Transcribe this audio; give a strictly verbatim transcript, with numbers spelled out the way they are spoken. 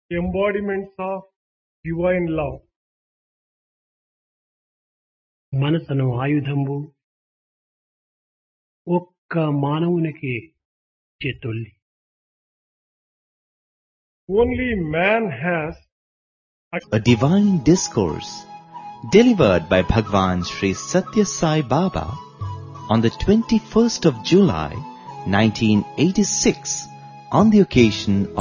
embodiments of divine love. మనసను ఆయుధంబు ఒక్క మానవునికి చేతొల్లి. Only man has A divine discourse delivered by Bhagwan Sri Satya Sai Baba on the twenty-first of July nineteen eighty-six on the occasion